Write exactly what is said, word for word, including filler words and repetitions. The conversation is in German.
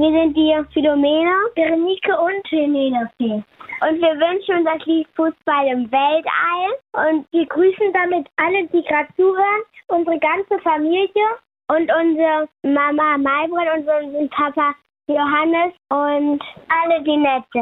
Wir sind die Philomena, Berenike und Penelope. Und wir wünschen uns das Lied Fußball im Weltall. Und wir grüßen damit alle, die gerade zuhören, unsere ganze Familie und unsere Mama Maybrit und unseren Papa Johannes und alle, die nett sind.